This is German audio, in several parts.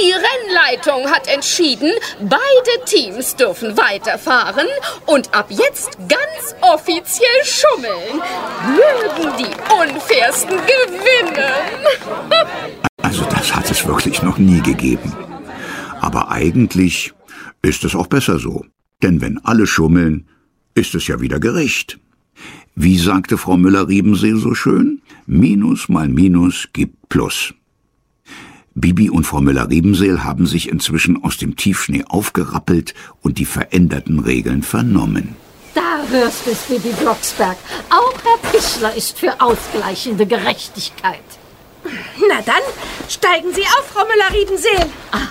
Die Rennleitung hat entschieden, beide Teams dürfen weiterfahren und ab jetzt ganz offiziell schummeln. Mögen die Unfairsten gewinnen. Also das hat es wirklich noch nie gegeben. Aber eigentlich ist es auch besser so. Denn wenn alle schummeln, ist es ja wieder gerecht. Wie sagte Frau Müller-Riebensee so schön? Minus mal Minus gibt Plus. Bibi und Frau Müller-Riebenseel haben sich inzwischen aus dem Tiefschnee aufgerappelt und die veränderten Regeln vernommen. Da hörst du es, Bibi Blocksberg. Auch Herr Pichler ist für ausgleichende Gerechtigkeit. Na dann, steigen Sie auf, Frau Müller-Riebenseel.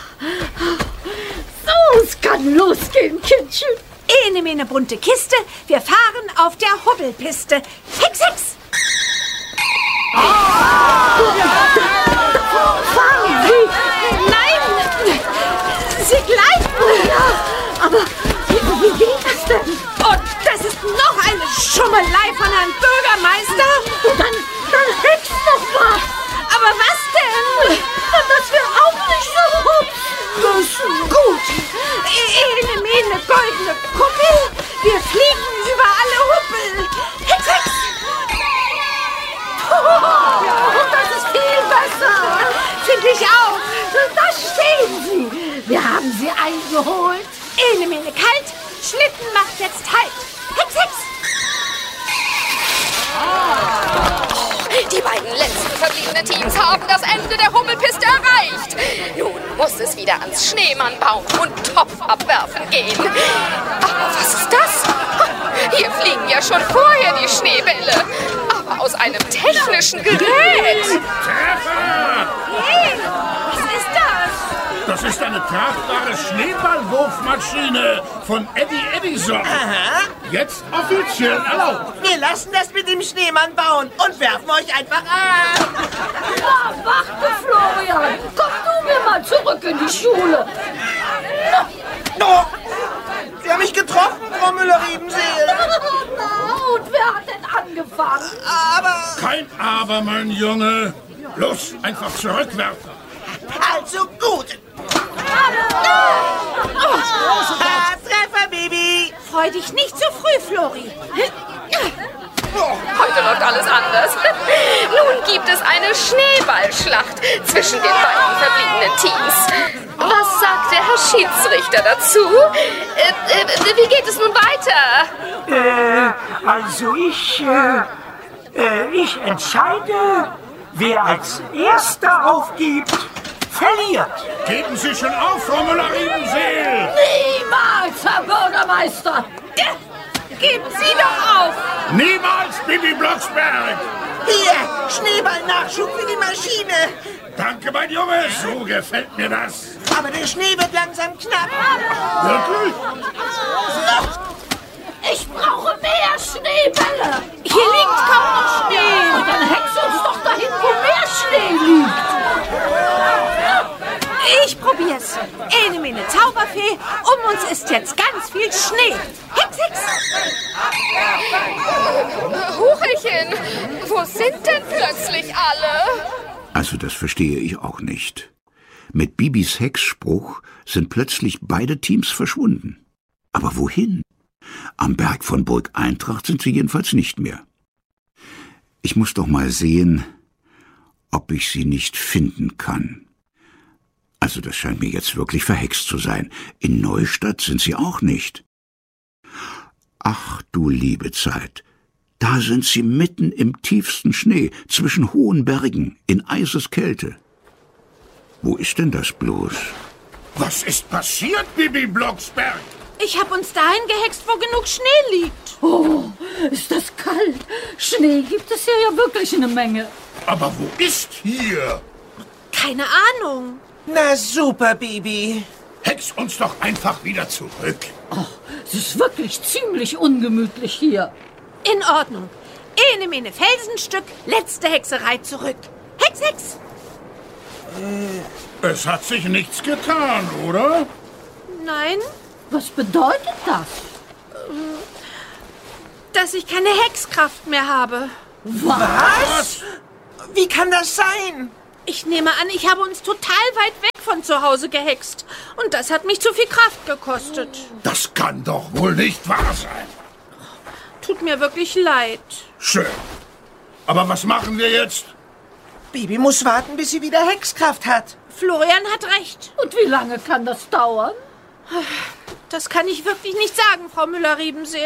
So, es kann losgehen, Kindchen. Ene bunte Kiste, wir fahren auf der Hubbelpiste. Hex, Hex! Fahren Sie! Nein! Sie gleiten! Ja, aber wie geht das denn? Und das ist noch eine Schummelei von Herrn Bürgermeister. Dann hex doch mal! Aber was denn? Dass wir auch nicht so hupsen. Gut. Ene goldene Kuppel. Wir fliegen über alle Huppel. Hex, Hex! Das ist viel besser. Finde ich auch. Da stehen Sie. Wir haben Sie eingeholt. Ene kalt. Schlitten macht jetzt Halt. Hex, Hex! Die beiden letzten verbliebenen Teams haben das Ende der Hubbelpiste erreicht. Nun muss es wieder ans Schneemann bauen und Topf abwerfen gehen. Aber was ist das? Hier fliegen ja schon vorher die Schneebälle. Aber aus einem technischen Gerät. Treffer! Hey, was ist das? Das ist eine tragbare Schneeballwurfmaschine von Eddie Edison. Aha. Jetzt offiziell erlaubt. Wir lassen das mit dem Schneemann bauen und werfen euch einfach an. Na, warte, Florian. Komm du mir mal zurück in die Schule. Oh, Sie haben mich getroffen, Frau Müller-Riebenseel. Und wer hat denn angefangen? Aber... Kein Aber, mein Junge. Los, einfach zurückwerfen. Also gut. Treffer, Baby. Freu dich nicht zu früh, Flori. Heute läuft alles anders. Nun gibt es eine Schneeballschlacht zwischen den beiden verbliebenen Teams. Was sagt der Herr Schiedsrichter dazu? Wie geht es nun weiter? Also ich entscheide, wer als Erster aufgibt, verliert. Geben Sie schon auf, Frau Müller-Riebenseel. Niemals, Herr Bürgermeister. Geben Sie doch auf. Niemals, Bibi Blocksberg. Hier, Schneeballnachschub für die Maschine. Danke, mein Junge. So gefällt mir das. Aber der Schnee wird langsam knapp. Wirklich? Ich brauche mehr Schneebälle. Hier liegt kaum noch Schnee. Und dann hex uns doch dahin, wo mehr Schnee liegt. Ich probier's. Ene Zauberfee, uns ist jetzt ganz viel Schnee. Hex, Hex! Huchelchen, wo sind denn plötzlich alle? Also das verstehe ich auch nicht. Mit Bibis Hexspruch sind plötzlich beide Teams verschwunden. Aber wohin? Am Berg von Burg Eintracht sind sie jedenfalls nicht mehr. Ich muss doch mal sehen, ob ich sie nicht finden kann. Also das scheint mir jetzt wirklich verhext zu sein. In Neustadt sind sie auch nicht. Ach du liebe Zeit, da sind sie mitten im tiefsten Schnee, zwischen hohen Bergen, in Eiseskälte. Wo ist denn das bloß? Was ist passiert, Bibi Blocksberg? Ich hab uns dahin gehext, wo genug Schnee liegt. Oh, ist das kalt. Schnee gibt es hier ja wirklich eine Menge. Aber wo ist hier? Keine Ahnung. Na super, Bibi. Hex uns doch einfach wieder zurück. Oh, es ist wirklich ziemlich ungemütlich hier. In Ordnung. Ene Felsenstück, letzte Hexerei zurück. Hex, Hex! Es hat sich nichts getan, oder? Nein, Was bedeutet das? dass ich keine Hexkraft mehr habe. Was? Wie kann das sein? Ich nehme an, ich habe uns total weit weg von zu Hause gehext. Und das hat mich zu viel Kraft gekostet. Das kann doch wohl nicht wahr sein. Tut mir wirklich leid. Schön. Aber was machen wir jetzt? Bibi muss warten, bis sie wieder Hexkraft hat. Florian hat recht. Und wie lange kann das dauern? Das kann ich wirklich nicht sagen, Frau Müller-Riebenseel.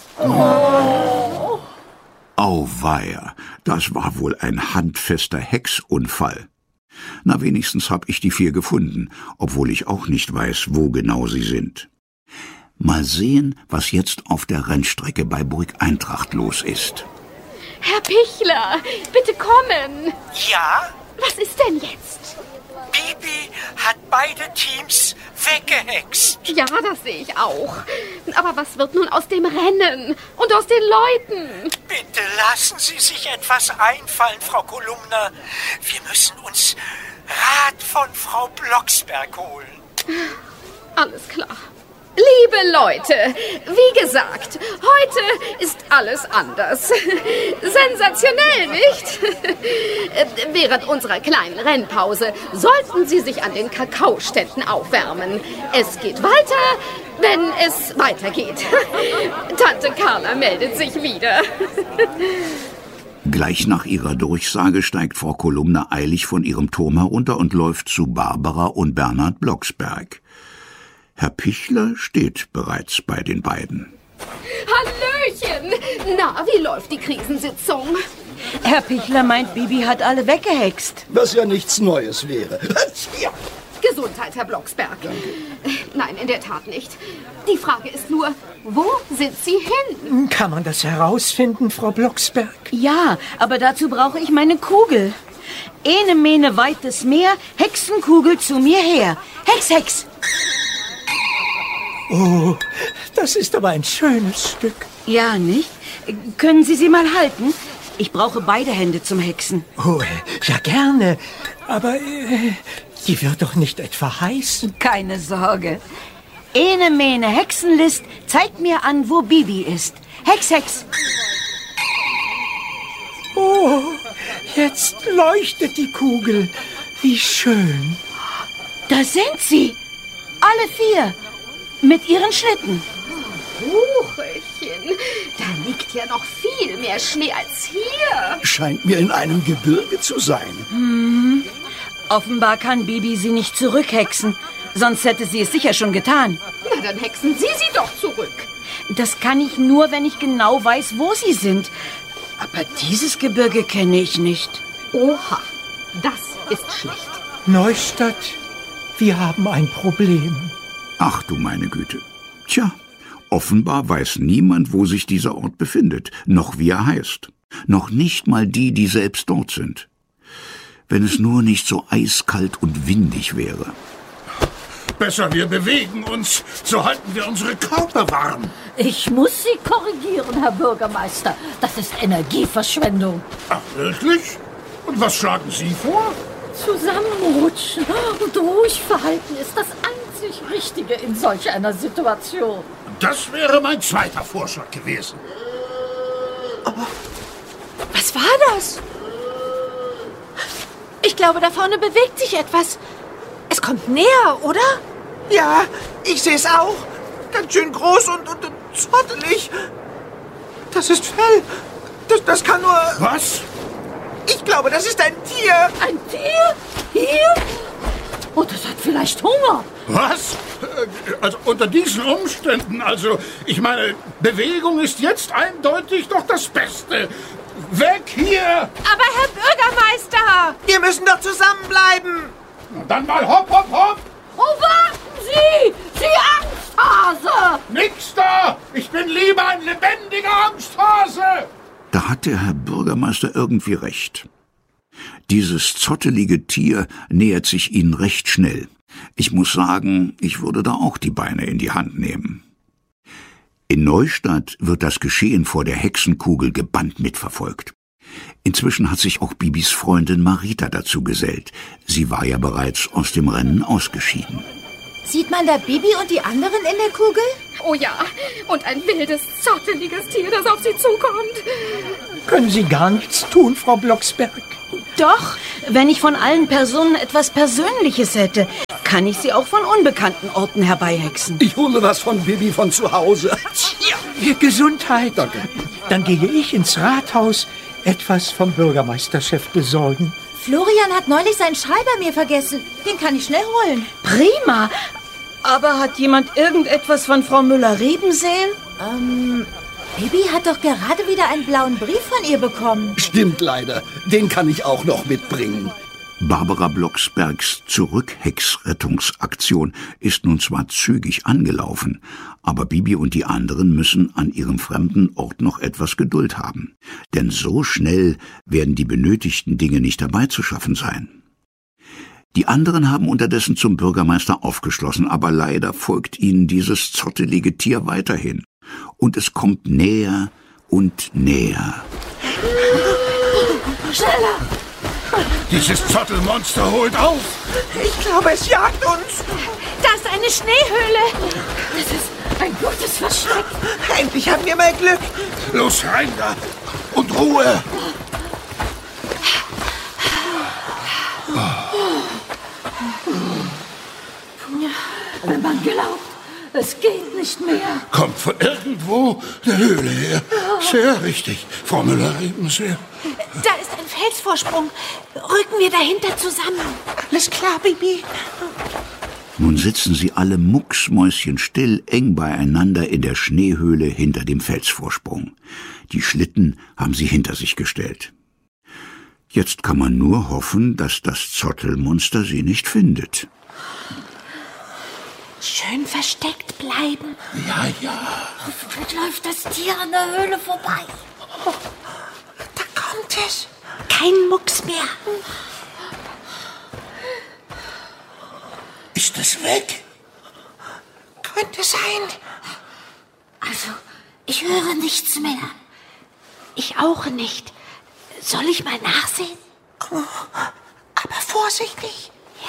Auweia, das war wohl ein handfester Hexunfall. Na, wenigstens hab ich die 4 gefunden, obwohl ich auch nicht weiß, wo genau sie sind. Mal sehen, was jetzt auf der Rennstrecke bei Burg Eintracht los ist. Herr Pichler, bitte kommen. Ja, Was ist denn jetzt? Bibi hat beide Teams weggehext. Ja, das sehe ich auch. Aber was wird nun aus dem Rennen und aus den Leuten? Bitte lassen Sie sich etwas einfallen, Frau Kolumna. Wir müssen uns Rat von Frau Blocksberg holen. Alles klar. Liebe Leute, wie gesagt, heute ist alles anders. Sensationell, nicht? Während unserer kleinen Rennpause sollten Sie sich an den Kakaoständen aufwärmen. Es geht weiter, wenn es weitergeht. Tante Carla meldet sich wieder. Gleich nach ihrer Durchsage steigt Frau Kolumna eilig von ihrem Turm herunter und läuft zu Barbara und Bernhard Blocksberg. Herr Pichler steht bereits bei den beiden. Hallöchen! Na, wie läuft die Krisensitzung? Herr Pichler meint, Bibi hat alle weggehext. Was ja nichts Neues wäre. Ja. Gesundheit, Herr Blocksberg. Nein, in der Tat nicht. Die Frage ist nur, wo sind Sie hin? Kann man das herausfinden, Frau Blocksberg? Ja, aber dazu brauche ich meine Kugel. Ene mene weites Meer, Hexenkugel zu mir her. Hex, Hex! Oh, das ist aber ein schönes Stück. Ja, nicht? Können Sie sie mal halten? Ich brauche beide Hände zum Hexen. Oh, ja gerne. Aber die wird doch nicht etwa heiß? Keine Sorge. Ene mene Hexenlist, zeigt mir an, wo Bibi ist. Hex, Hex! Oh, jetzt leuchtet die Kugel. Wie schön. Da sind sie. Alle 4. Mit ihren Schlitten. Huchelchen, da liegt ja noch viel mehr Schnee als hier. Scheint mir in einem Gebirge zu sein. Offenbar kann Bibi sie nicht zurückhexen. Sonst hätte sie es sicher schon getan. Na, dann hexen Sie sie doch zurück. Das kann ich nur, wenn ich genau weiß, wo sie sind. Aber dieses Gebirge kenne ich nicht. Oha, das ist schlecht. Neustadt, wir haben ein Problem. Ach du meine Güte. Tja, offenbar weiß niemand, wo sich dieser Ort befindet, noch wie er heißt. Noch nicht mal die, die selbst dort sind. Wenn es nur nicht so eiskalt und windig wäre. Besser, wir bewegen uns, so halten wir unsere Körper warm. Ich muss Sie korrigieren, Herr Bürgermeister. Das ist Energieverschwendung. Ach, wirklich? Und was schlagen Sie vor? Zusammenrutschen und ruhig verhalten ist das einzig Richtige in solch einer Situation. Das wäre mein zweiter Vorschlag gewesen. Was war das? Ich glaube, da vorne bewegt sich etwas. Es kommt näher, oder? Ja, ich sehe es auch. Ganz schön groß und zottelig. Das ist Fell. Das kann nur... Was? Ich glaube, das ist ein Tier. Ein Tier? Hier? Oh, das hat vielleicht Hunger. Was? Also unter diesen Umständen, ich meine, Bewegung ist jetzt eindeutig doch das Beste. Weg hier! Aber Herr Bürgermeister! Wir müssen doch zusammenbleiben. Na, dann mal hopp, hopp, hopp! Oh, warten Sie! Sie Angsthase! Nix da! Ich bin lieber ein lebendiger Angsthase! Da hat der Herr Bürgermeister irgendwie recht. Dieses zottelige Tier nähert sich ihnen recht schnell. Ich muss sagen, ich würde da auch die Beine in die Hand nehmen. In Neustadt wird das Geschehen vor der Hexenkugel gebannt mitverfolgt. Inzwischen hat sich auch Bibis Freundin Marita dazu gesellt. Sie war ja bereits aus dem Rennen ausgeschieden. Sieht man da Bibi und die anderen in der Kugel? Oh ja, und ein wildes, zotteliges Tier, das auf Sie zukommt. Können Sie gar nichts tun, Frau Blocksberg? Doch, wenn ich von allen Personen etwas Persönliches hätte, kann ich sie auch von unbekannten Orten herbeihexen. Ich hole was von Bibi von zu Hause. Ja, Gesundheit. Danke. Dann gehe ich ins Rathaus etwas vom Bürgermeisterchef besorgen. Florian hat neulich seinen Schreiber mir vergessen. Den kann ich schnell holen. Prima. Aber hat jemand irgendetwas von Frau Müller-Rebenseel? Bibi hat doch gerade wieder einen blauen Brief von ihr bekommen. Stimmt leider. Den kann ich auch noch mitbringen. Barbara Blocksbergs Zurückhex-Rettungsaktion ist nun zwar zügig angelaufen, aber Bibi und die anderen müssen an ihrem fremden Ort noch etwas Geduld haben. Denn so schnell werden die benötigten Dinge nicht herbeizuschaffen sein. Die anderen haben unterdessen zum Bürgermeister aufgeschlossen, aber leider folgt ihnen dieses zottelige Tier weiterhin. Und es kommt näher und näher. Schneller! Dieses Zottelmonster holt auf. Ich glaube, es jagt uns. Da ist eine Schneehöhle. Das ist ein gutes Versteck. Endlich haben wir mal Glück. Los, rein da. Und Ruhe. Wenn man glaubt, es geht nicht mehr. Kommt von irgendwo der Höhle her. Sehr richtig, Frau Müller-Rebenseel. Da ist ein Felsvorsprung. Rücken wir dahinter zusammen. Alles klar, Bibi. Nun sitzen sie alle mucksmäuschenstill eng beieinander in der Schneehöhle hinter dem Felsvorsprung. Die Schlitten haben sie hinter sich gestellt. Jetzt kann man nur hoffen, dass das Zottelmonster sie nicht findet. Schön versteckt bleiben. Ja, ja. Hoffentlich läuft das Tier an der Höhle vorbei. Da kommt es. Kein Mucks mehr. Ist es weg? Könnte sein. Also, ich höre nichts mehr. Ich auch nicht. Soll ich mal nachsehen? Oh, aber vorsichtig.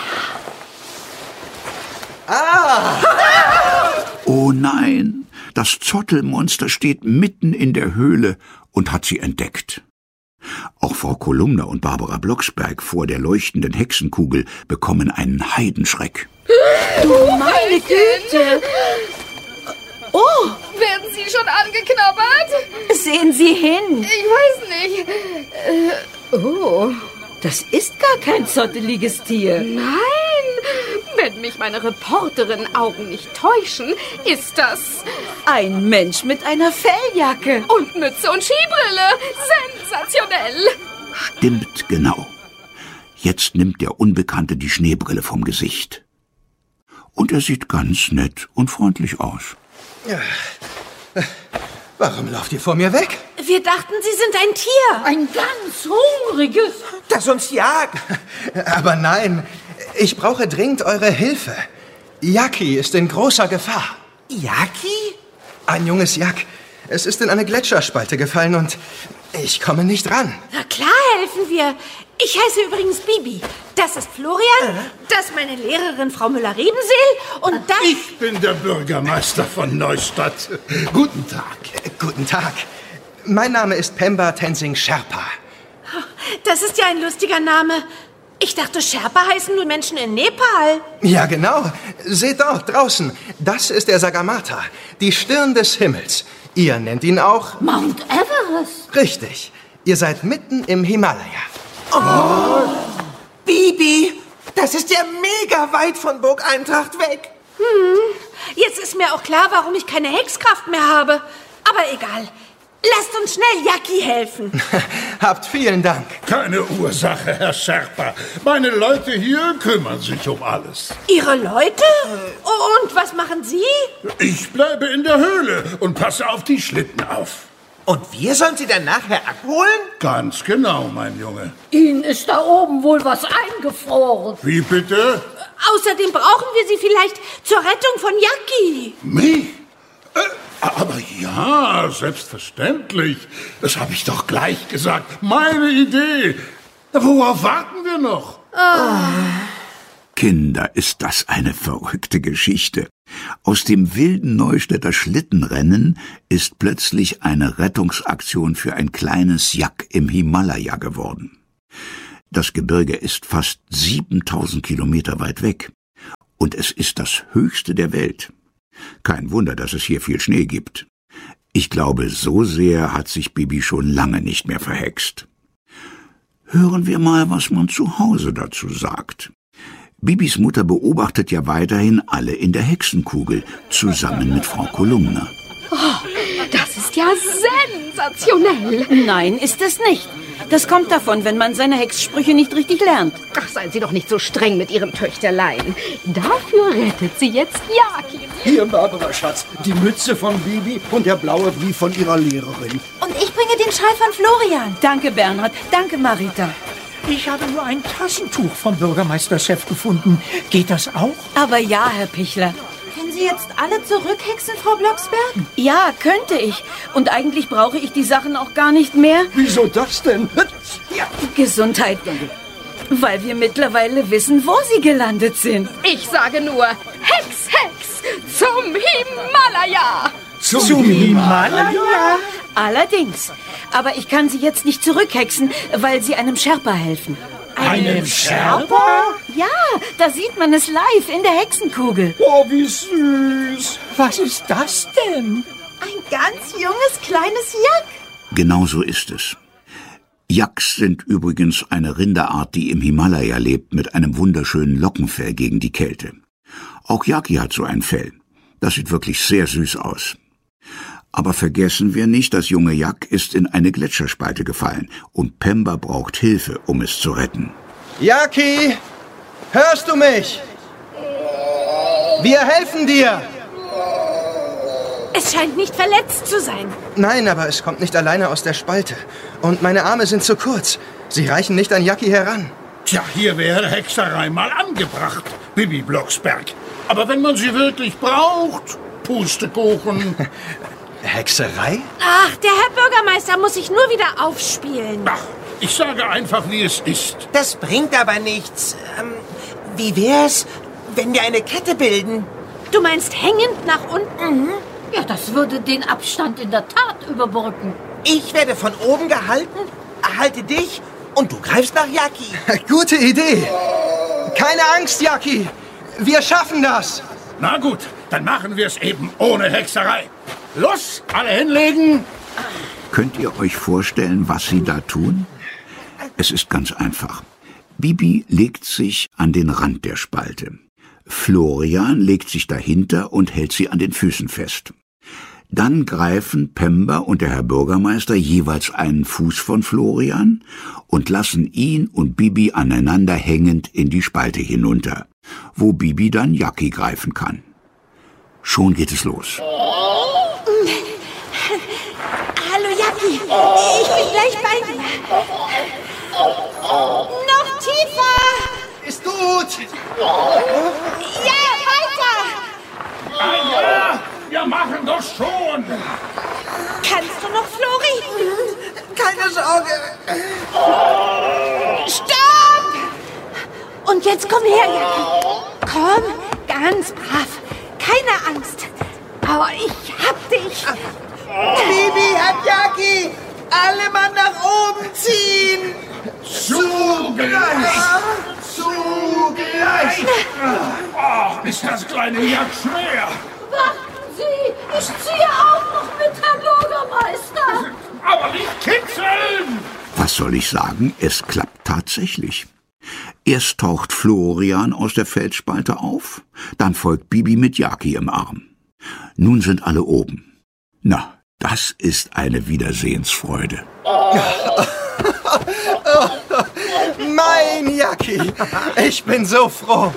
Oh nein, das Zottelmonster steht mitten in der Höhle und hat sie entdeckt. Auch Frau Kolumna und Barbara Blocksberg vor der leuchtenden Hexenkugel bekommen einen Heidenschreck. Du meine Güte! Oh, Werden Sie schon angeknabbert? sehen Sie hin. Ich weiß nicht. Oh. Das ist gar kein zotteliges Tier. Nein, wenn mich meine Reporterin-Augen nicht täuschen, ist das... Ein Mensch mit einer Felljacke. Und Mütze und Skibrille. Sensationell. Stimmt genau. Jetzt nimmt der Unbekannte die Schneebrille vom Gesicht. Und er sieht ganz nett und freundlich aus. Warum lauft ihr vor mir weg? Wir dachten, Sie sind ein Tier. Ein ganz hungriges. Das uns jagt. Aber nein, ich brauche dringend eure Hilfe. Jacki ist in großer Gefahr. Jacki? Ein junges Jack. Es ist in eine Gletscherspalte gefallen und ich komme nicht ran. Na klar helfen wir. Ich heiße übrigens Bibi. Das ist Florian, das ist meine Lehrerin Frau Müller-Rebenseel und das... Ich bin der Bürgermeister von Neustadt. Guten Tag. Guten Tag. Mein Name ist Pemba Tenzing Sherpa. Das ist ja ein lustiger Name. Ich dachte, Sherpa heißen nur Menschen in Nepal. Ja, genau. Seht dort draußen. Das ist der Sagarmatha, die Stirn des Himmels. Ihr nennt ihn auch... Mount Everest. Richtig. Ihr seid mitten im Himalaya. Oh. Bibi, das ist ja mega weit von Burg Eintracht weg. Jetzt ist mir auch klar, warum ich keine Hexkraft mehr habe. Aber egal. Lasst uns schnell Jacki helfen. Habt vielen Dank. Keine Ursache, Herr Sherpa. Meine Leute hier kümmern sich um alles. Ihre Leute? Und was machen Sie? Ich bleibe in der Höhle und passe auf die Schlitten auf. Und wir sollen sie dann nachher abholen? Ganz genau, mein Junge. Ihnen ist da oben wohl was eingefroren. Wie bitte? Außerdem brauchen wir Sie vielleicht zur Rettung von Jacki. Mich? Aber ja, selbstverständlich. Das habe ich doch gleich gesagt. Meine Idee. Worauf warten wir noch? Kinder, ist das eine verrückte Geschichte. Aus dem wilden Neustädter Schlittenrennen ist plötzlich eine Rettungsaktion für ein kleines Jack im Himalaya geworden. Das Gebirge ist fast 7000 Kilometer weit weg. Und es ist das höchste der Welt. Kein Wunder, dass es hier viel Schnee gibt. Ich glaube, so sehr hat sich Bibi schon lange nicht mehr verhext. Hören wir mal, was man zu Hause dazu sagt. Bibis Mutter beobachtet ja weiterhin alle in der Hexenkugel, zusammen mit Frau Kolumna. Oh, das ist ja sensationell. Nein, ist es nicht. Das kommt davon, wenn man seine Hexsprüche nicht richtig lernt. Ach, seien Sie doch nicht so streng mit Ihrem Töchterlein. Dafür rettet sie jetzt Jaki. Hier, Barbara, Schatz, die Mütze von Bibi und der blaue Brief von ihrer Lehrerin. Und ich bringe den Schal von Florian. Danke, Bernhard. Danke, Marita. Ich habe nur ein Tassentuch vom Bürgermeisterchef gefunden. Geht das auch? Aber ja, Herr Pichler. Können Sie jetzt alle zurückhexen, Frau Blocksberg? Ja, könnte ich. Und eigentlich brauche ich die Sachen auch gar nicht mehr. Wieso das denn? Ja. Gesundheit. Weil wir mittlerweile wissen, wo sie gelandet sind. Ich sage nur, Hex, Hex, zum Himalaya. Zum Himalaya? Allerdings. Aber ich kann sie jetzt nicht zurückhexen, weil sie einem Sherpa helfen. Einem Sherpa? Ja, da sieht man es live in der Hexenkugel. Oh, wie süß. Was ist das denn? Ein ganz junges, kleines Jack. Genau so ist es. Yaks sind übrigens eine Rinderart, die im Himalaya lebt, mit einem wunderschönen Lockenfell gegen die Kälte. Auch Jaki hat so ein Fell. Das sieht wirklich sehr süß aus. Aber vergessen wir nicht, das junge Jak ist in eine Gletscherspalte gefallen und Pemba braucht Hilfe, um es zu retten. Jaki, hörst du mich? Wir helfen dir. Es scheint nicht verletzt zu sein. Nein, aber es kommt nicht alleine aus der Spalte. Und meine Arme sind zu kurz. Sie reichen nicht an Jaki heran. Tja, hier wäre Hexerei mal angebracht, Bibi Blocksberg. Aber wenn man sie wirklich braucht, Pustekuchen. Hexerei? Ach, der Herr Bürgermeister muss sich nur wieder aufspielen. Ach, ich sage einfach, wie es ist. Das bringt aber nichts. Wie wär's, wenn wir eine Kette bilden? Du meinst hängend nach unten? Ja, das würde den Abstand in der Tat überbrücken. Ich werde von oben gehalten, erhalte dich und du greifst nach Jaki. Gute Idee. Keine Angst, Jaki. Wir schaffen das. Na gut, dann machen wir es eben ohne Hexerei. Los, alle hinlegen. Könnt ihr euch vorstellen, was sie da tun? Es ist ganz einfach. Bibi legt sich an den Rand der Spalte. Florian legt sich dahinter und hält sie an den Füßen fest. Dann greifen Pemba und der Herr Bürgermeister jeweils einen Fuß von Florian und lassen ihn und Bibi aneinander hängend in die Spalte hinunter, wo Bibi dann Jaki greifen kann. Schon geht es los. Hallo Jaki, ich bin gleich bei dir. Noch tiefer. Ist gut. Ja, weiter. Ja, wir machen das schon. Kannst du noch, Flori? Keine Sorge. Stopp! Und jetzt komm her, Jaki. Komm, ganz brav. Keine Angst. Aber ich hab dich. Bibi hat Jaki. Alle Mann nach oben ziehen. Zugleich. Zugleich. Oh, ist das kleine Jak schwer. Warten Sie, ich ziehe auch noch mit, Herr Bürgermeister. Aber nicht kitzeln. Was soll ich sagen? Es klappt tatsächlich. Erst taucht Florian aus der Felsspalte auf, dann folgt Bibi mit Jaki im Arm. Nun sind alle oben. Na, das ist eine Wiedersehensfreude. Mein Jaki. Ich bin so froh.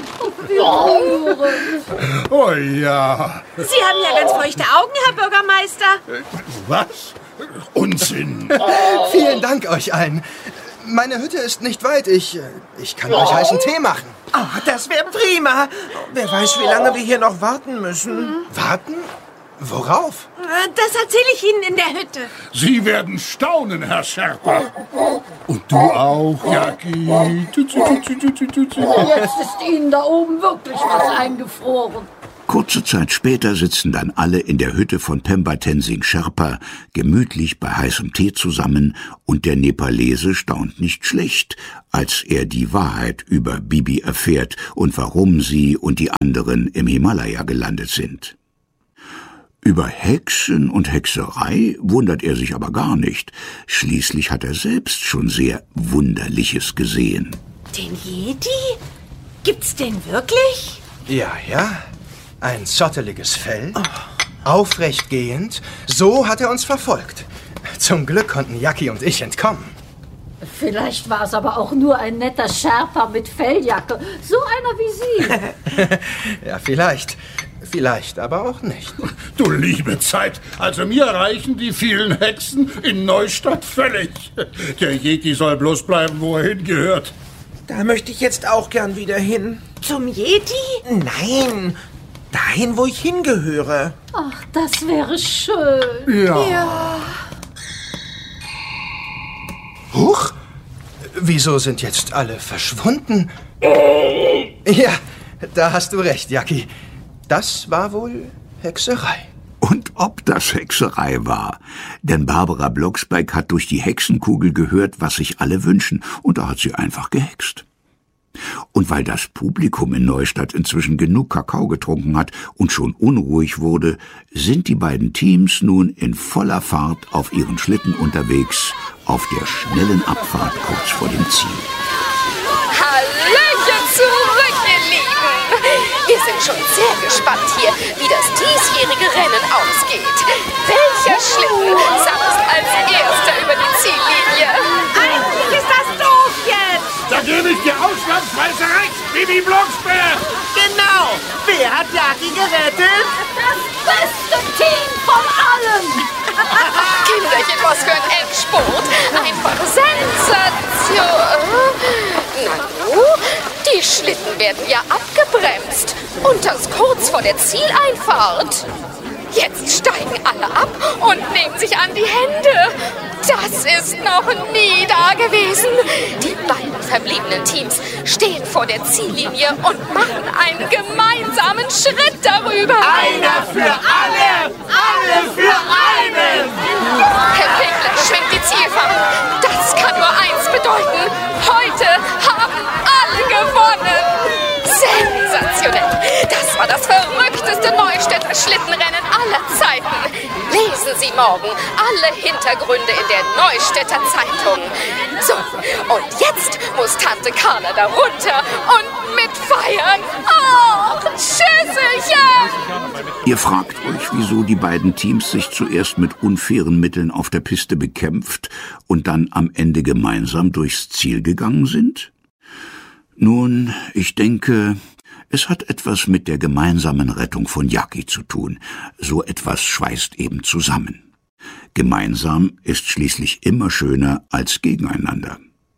Oh ja. Sie haben ja ganz feuchte Augen, Herr Bürgermeister. Was? Unsinn. Vielen Dank euch allen. Meine Hütte ist nicht weit. Ich kann euch heißen Tee machen. Oh, das wäre prima. Wer weiß, wie lange wir hier noch warten müssen. Warten? Worauf? Das erzähle ich Ihnen in der Hütte. Sie werden staunen, Herr Sherpa. Und du auch, Jaki. Jetzt ist Ihnen da oben wirklich was eingefroren. Kurze Zeit später sitzen dann alle in der Hütte von Pemba Tenzing Sherpa gemütlich bei heißem Tee zusammen und der Nepalese staunt nicht schlecht, als er die Wahrheit über Bibi erfährt und warum sie und die anderen im Himalaya gelandet sind. Über Hexen und Hexerei wundert er sich aber gar nicht. Schließlich hat er selbst schon sehr Wunderliches gesehen. Den Jedi? Gibt's den wirklich? Ja. Ein zotteliges Fell, aufrecht gehend. So hat er uns verfolgt. Zum Glück konnten Jackie und ich entkommen. Vielleicht war es aber auch nur ein netter Sherpa mit Felljacke. So einer wie Sie. Ja, vielleicht. Vielleicht aber auch nicht. Du liebe Zeit, also mir reichen die vielen Hexen in Neustadt völlig. Der Yeti soll bloß bleiben, wo er hingehört. Da möchte ich jetzt auch gern wieder hin. Zum Yeti? Nein, dahin, wo ich hingehöre. Ach, das wäre schön. Ja. Huch! Wieso sind jetzt alle verschwunden? Ja, da hast du recht, Jackie. Das war wohl Hexerei. Und ob das Hexerei war, denn Barbara Blocksberg hat durch die Hexenkugel gehört, was sich alle wünschen, und da hat sie einfach gehext. Und weil das Publikum in Neustadt inzwischen genug Kakao getrunken hat und schon unruhig wurde, sind die beiden Teams nun in voller Fahrt auf ihren Schlitten unterwegs, auf der schnellen Abfahrt kurz vor dem Ziel. Hallöchen zurück, ihr Lieben! Wir sind schon sehr gespannt hier, wie das diesjährige Rennen ausgeht. Welcher Schlitten saust als erster über die Ziellinie? Eigentlich ist das doof jetzt! Da gebe ich dir ausnahmsweise recht, Bibi Blocksberg! Genau! Wer hat Jackie gerettet? Das beste Team von allen! Kinderchen, was für ein Endspurt! Einfach Sensation! Na, die Schlitten werden ja abgebremst. Und das kurz vor der Zieleinfahrt. Jetzt steigen alle ab und nehmen sich an die Hände. Das ist noch nie da gewesen. Die beiden verbliebenen Teams stehen vor der Ziellinie und machen einen gemeinsamen Schritt darüber. Einer für alle, alle für einen. Herr Pinkler schwingt die Zielfahne. Das kann nur eins bedeuten. Heute haben alle gewonnen. Sensationell. Das war das verrückteste Neustädter Schlittenrennen aller Zeiten. Lesen Sie morgen alle Hintergründe in der Neustädter Zeitung. So, und jetzt muss Tante Carla da runter und mitfeiern. Oh, Schüsselchen! Ihr fragt euch, wieso die beiden Teams sich zuerst mit unfairen Mitteln auf der Piste bekämpft und dann am Ende gemeinsam durchs Ziel gegangen sind? Nun, ich denke, es hat etwas mit der gemeinsamen Rettung von Jackie zu tun. So etwas schweißt eben zusammen. Gemeinsam ist schließlich immer schöner als gegeneinander.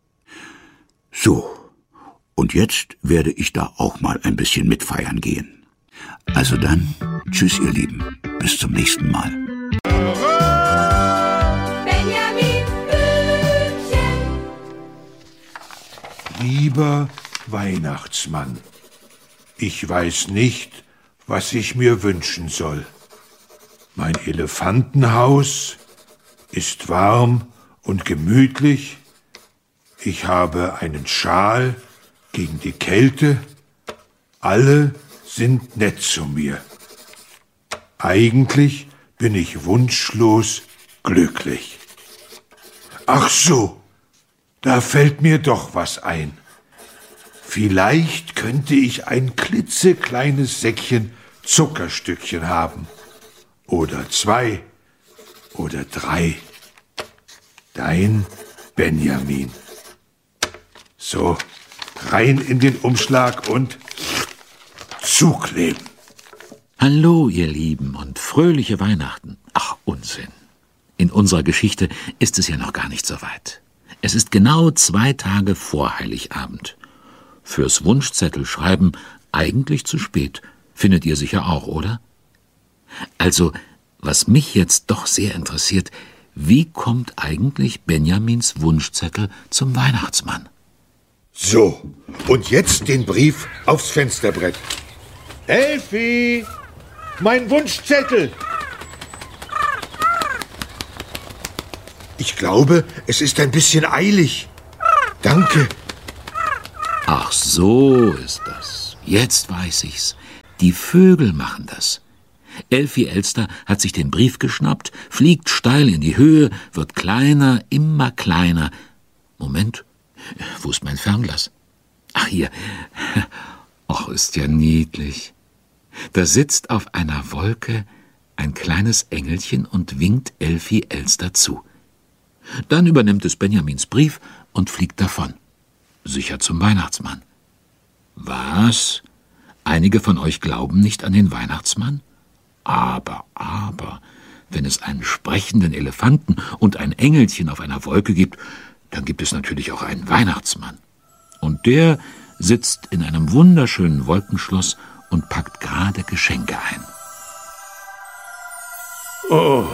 So, und jetzt werde ich da auch mal ein bisschen mitfeiern gehen. Also dann, tschüss ihr Lieben, bis zum nächsten Mal. Benjamin Blümchen. Lieber Weihnachtsmann, ich weiß nicht, was ich mir wünschen soll. Mein Elefantenhaus ist warm und gemütlich. Ich habe einen Schal gegen die Kälte. Alle sind nett zu mir. Eigentlich bin ich wunschlos glücklich. Ach so, da fällt mir doch was ein. Vielleicht könnte ich ein klitzekleines Säckchen Zuckerstückchen haben. Oder 2 oder 3. Dein Benjamin. So, rein in den Umschlag und zukleben. Hallo, ihr Lieben, und fröhliche Weihnachten. Ach, Unsinn. In unserer Geschichte ist es ja noch gar nicht so weit. Es ist genau 2 Tage vor Heiligabend. Fürs Wunschzettel schreiben eigentlich zu spät. Findet ihr sicher auch, oder? Also, was mich jetzt doch sehr interessiert, wie kommt eigentlich Benjamins Wunschzettel zum Weihnachtsmann? So, und jetzt den Brief aufs Fensterbrett. Elfi, Mein Wunschzettel! Ich glaube, es ist ein bisschen eilig. Danke. Ach, so ist das. Jetzt weiß ich's. Die Vögel machen das. Elfi Elster hat sich den Brief geschnappt, fliegt steil in die Höhe, wird kleiner, immer kleiner. Moment, wo ist mein Fernglas? Ach, hier. Och, ist ja niedlich. Da sitzt auf einer Wolke ein kleines Engelchen und winkt Elfi Elster zu. Dann übernimmt es Benjamins Brief und fliegt davon. Sicher zum Weihnachtsmann. Was? Einige von euch glauben nicht an den Weihnachtsmann? Aber, wenn es einen sprechenden Elefanten und ein Engelchen auf einer Wolke gibt, dann gibt es natürlich auch einen Weihnachtsmann. Und der sitzt in einem wunderschönen Wolkenschloss und packt gerade Geschenke ein. Oh,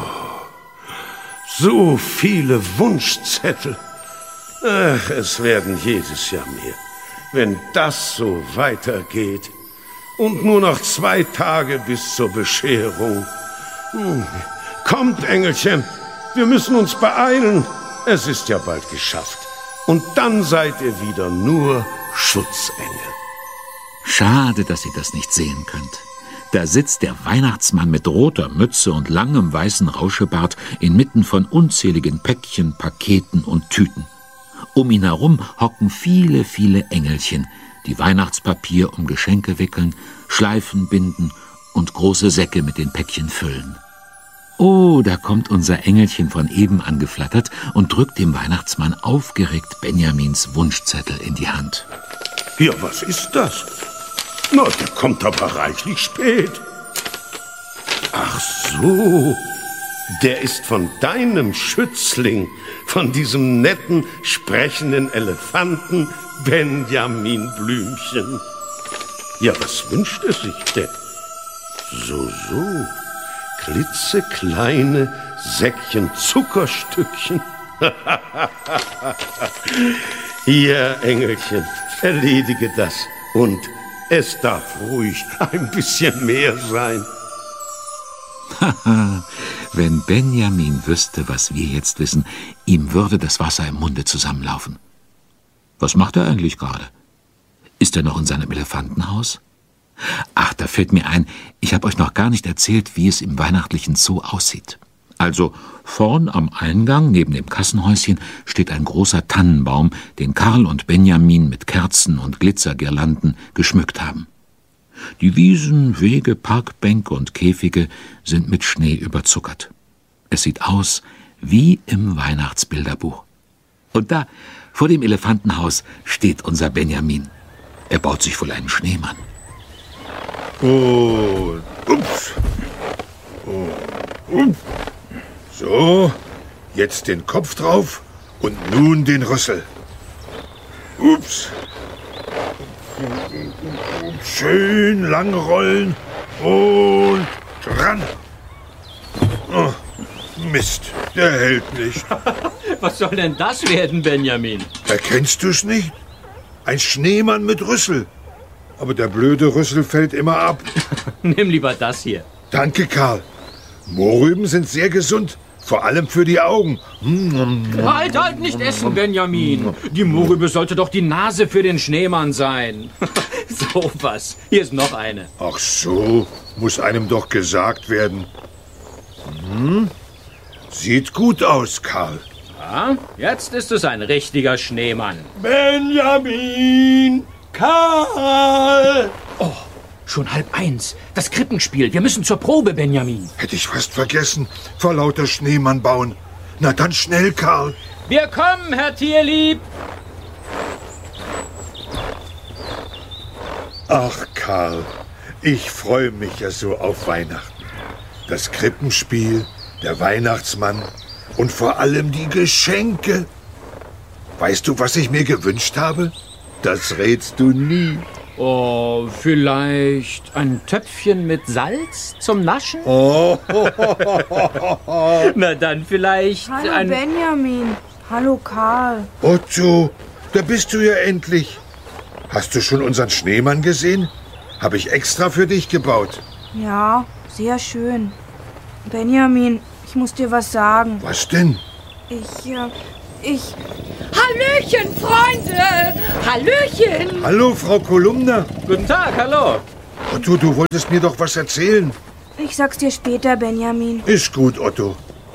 so viele Wunschzettel. Ach, es werden jedes Jahr mehr. Wenn das so weitergeht. Und nur noch 2 Tage bis zur Bescherung. Kommt, Engelchen, wir müssen uns beeilen. Es ist ja bald geschafft. Und dann seid ihr wieder nur Schutzengel. Schade, dass ihr das nicht sehen könnt. Da sitzt der Weihnachtsmann mit roter Mütze und langem weißen Rauschebart inmitten von unzähligen Päckchen, Paketen und Tüten. Um ihn herum hocken viele, viele Engelchen, die Weihnachtspapier um Geschenke wickeln, Schleifen binden und große Säcke mit den Päckchen füllen. Oh, da kommt unser Engelchen von eben angeflattert und drückt dem Weihnachtsmann aufgeregt Benjamins Wunschzettel in die Hand. Ja, was ist das? Na, der kommt aber reichlich spät. Ach so, der ist von deinem Schützling, von diesem netten, sprechenden Elefanten Benjamin Blümchen. Ja, was wünscht er sich denn? So, klitzekleine Säckchen Zuckerstückchen. Hier, Engelchen, erledige das und es darf ruhig ein bisschen mehr sein. Haha, wenn Benjamin wüsste, was wir jetzt wissen, ihm würde das Wasser im Munde zusammenlaufen. Was macht er eigentlich gerade? Ist er noch in seinem Elefantenhaus? Ach, da fällt mir ein, ich habe euch noch gar nicht erzählt, wie es im weihnachtlichen Zoo aussieht. Also, vorn am Eingang, neben dem Kassenhäuschen, steht ein großer Tannenbaum, den Karl und Benjamin mit Kerzen und Glitzergirlanden geschmückt haben. Die Wiesen, Wege, Parkbänke und Käfige sind mit Schnee überzuckert. Es sieht aus wie im Weihnachtsbilderbuch. Und da, vor dem Elefantenhaus, steht unser Benjamin. Er baut sich wohl einen Schneemann. Und ups. So, jetzt den Kopf drauf und nun den Rüssel. Ups. Schön lang rollen und ran. Oh, Mist, der hält nicht. Was soll denn das werden, Benjamin? Erkennst du's nicht? Ein Schneemann mit Rüssel. Aber der blöde Rüssel fällt immer ab. Nimm lieber das hier. Danke, Karl. Mohrrüben sind sehr gesund, vor allem für die Augen. Halt, nicht essen, Benjamin. Die Mohrrübe sollte doch die Nase für den Schneemann sein. So was. Hier ist noch eine. Ach so, muss einem doch gesagt werden. Sieht gut aus, Karl. Ja, jetzt ist es ein richtiger Schneemann. Benjamin! Karl! Oh, schon 12:30. Das Krippenspiel. Wir müssen zur Probe, Benjamin. Hätte ich fast vergessen. Vor lauter Schneemann bauen. Na dann schnell, Karl. Wir kommen, Herr Tierlieb. Ach, Karl, ich freue mich ja so auf Weihnachten. Das Krippenspiel, der Weihnachtsmann und vor allem die Geschenke. Weißt du, was ich mir gewünscht habe? Das rätst du nie. Oh, vielleicht ein Töpfchen mit Salz zum Naschen? Oh. Na dann vielleicht Hallo Benjamin. Hallo Karl. Otto, da bist du ja endlich. Hast du schon unseren Schneemann gesehen? Habe ich extra für dich gebaut. Ja, Sehr schön. Benjamin, ich muss dir was sagen. Was denn? Ich... Hallöchen, Freunde! Hallöchen! Hallo, Frau Kolumna. Guten Tag, hallo. Otto, du wolltest mir doch was erzählen. Ich sag's dir später, Benjamin. Ist gut, Otto.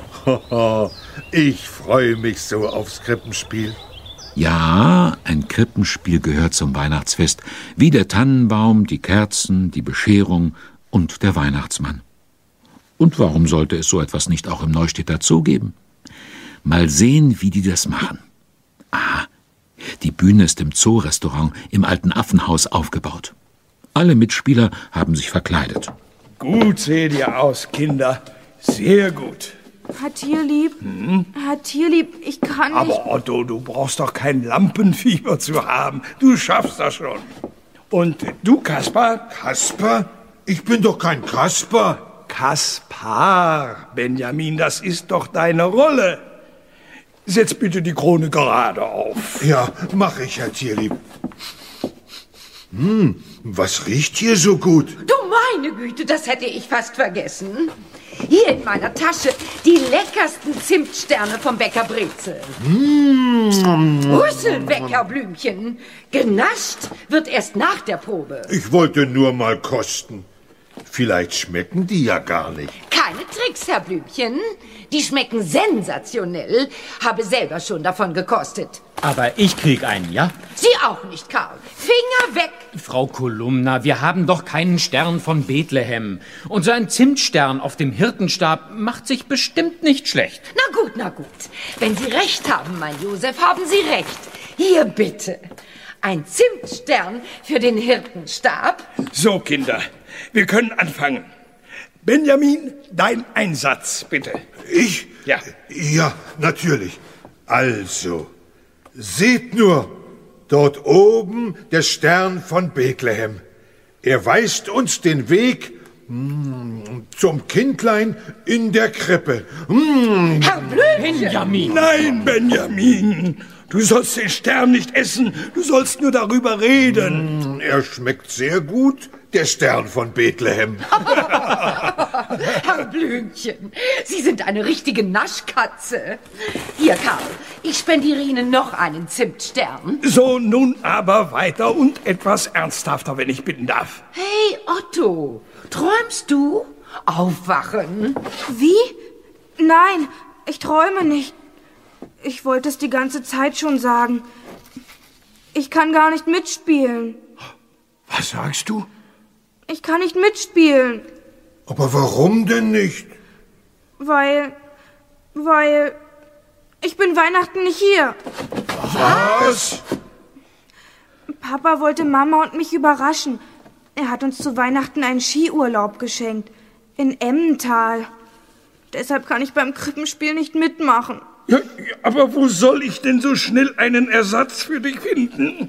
Ich freue mich so aufs Krippenspiel. Ja, ein Krippenspiel gehört zum Weihnachtsfest, wie der Tannenbaum, die Kerzen, die Bescherung und der Weihnachtsmann. Und warum sollte es so etwas nicht auch im Neustädter Zoo geben? Mal sehen, wie die das machen. Ah, die Bühne ist im Zoo-Restaurant im alten Affenhaus aufgebaut. Alle Mitspieler haben sich verkleidet. Gut seht ihr aus, Kinder. Sehr gut. Herr Tierlieb, Herr Tierlieb, ich kann nicht... Aber Otto, du brauchst doch kein Lampenfieber zu haben. Du schaffst das schon. Und du, Kaspar? Kaspar? Ich bin doch kein Kaspar. Kaspar, Benjamin, das ist doch deine Rolle. Setz bitte die Krone gerade auf. Ja, mach ich, Herr Tierlieb. Was riecht hier so gut? Du meine Güte, das hätte ich fast vergessen. Hier in meiner Tasche die leckersten Zimtsterne vom Bäcker Brezel. Rüsselbäckerblümchen. Genascht wird erst nach der Probe. Ich wollte nur mal kosten. Vielleicht schmecken die ja gar nicht. Keine Tricks, Herr Blümchen. Die schmecken sensationell. Habe selber schon davon gekostet. Aber ich krieg einen, ja? Sie auch nicht, Karl. Finger weg. Frau Kolumna, wir haben doch keinen Stern von Bethlehem. Und so ein Zimtstern auf dem Hirtenstab macht sich bestimmt nicht schlecht. Na gut, na gut. Wenn Sie recht haben, mein Josef, haben Sie recht. Hier bitte. Ein Zimtstern für den Hirtenstab. So, Kinder, wir können anfangen. Benjamin, dein Einsatz, bitte. Ich? Ja. Ja, natürlich. Also, seht nur, dort oben der Stern von Bethlehem. Er weist uns den Weg zum Kindlein in der Krippe. Herr Blümchen! Benjamin! Nein, Benjamin! Du sollst den Stern nicht essen, du sollst nur darüber reden. Er schmeckt sehr gut, der Stern von Bethlehem. Herr Blümchen, Sie sind eine richtige Naschkatze. Hier, Karl, ich spendiere Ihnen noch einen Zimtstern. So, nun aber weiter und etwas ernsthafter, wenn ich bitten darf. Hey, Otto, träumst du? Aufwachen. Wie? Nein, ich träume nicht. Ich wollte es die ganze Zeit schon sagen. Ich kann gar nicht mitspielen. Was sagst du? Ich kann nicht mitspielen. Aber warum denn nicht? Weil ich bin Weihnachten nicht hier. Was? Papa wollte Mama und mich überraschen. Er hat uns zu Weihnachten einen Skiurlaub geschenkt. In Emmental. Deshalb kann ich beim Krippenspiel nicht mitmachen. Ja, aber wo soll ich denn so schnell einen Ersatz für dich finden?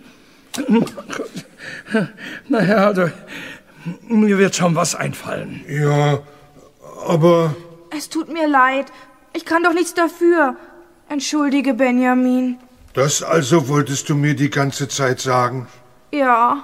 Naja, also, mir wird schon was einfallen. Ja, aber... Es tut mir leid. Ich kann doch nichts dafür. Entschuldige, Benjamin. Das also wolltest du mir die ganze Zeit sagen? Ja.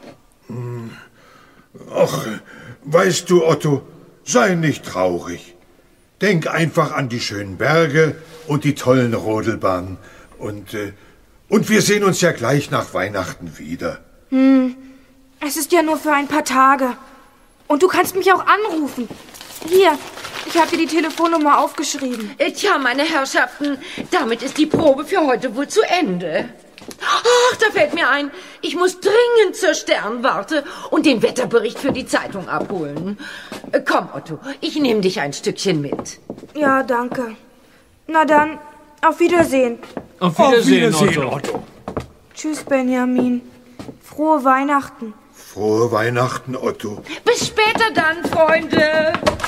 Ach, weißt du, Otto, sei nicht traurig. Denk einfach an die schönen Berge und die tollen Rodelbahnen. Und wir sehen uns ja gleich nach Weihnachten wieder. Es ist ja nur für ein paar Tage. Und du kannst mich auch anrufen. Hier, ich habe dir die Telefonnummer aufgeschrieben. Tja, meine Herrschaften, damit ist die Probe für heute wohl zu Ende. Ach, da fällt mir ein, ich muss dringend zur Sternwarte und den Wetterbericht für die Zeitung abholen. Komm, Otto, ich nehme dich ein Stückchen mit. Ja, danke. Na dann, auf Wiedersehen. Auf Wiedersehen, Otto. Tschüss, Benjamin. Frohe Weihnachten. Frohe Weihnachten, Otto. Bis später dann, Freunde.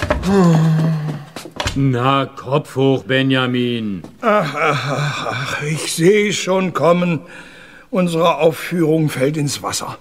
Na, Kopf hoch, Benjamin. Ach, ich sehe schon kommen. Unsere Aufführung fällt ins Wasser.